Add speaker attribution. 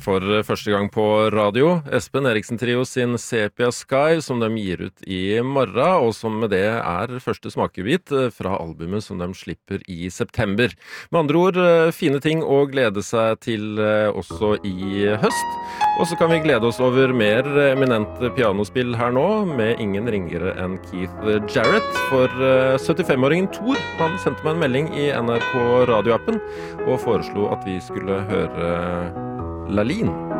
Speaker 1: For første gang på radio, Espen Eriksen Trio sin Sepia Sky, som de gir ut i morgen, og som med det første smakebit fra albumet som de slipper i september. Med andre ord, fine ting å glede seg til også i høst. Og så kan vi glede oss over mer eminente pianospill her nå, med ingen ringere enn Keith Jarrett. For 75-åringen Thor, han sendte meg en melding i NRK radioappen, og foreslo at vi skulle høre Lalin.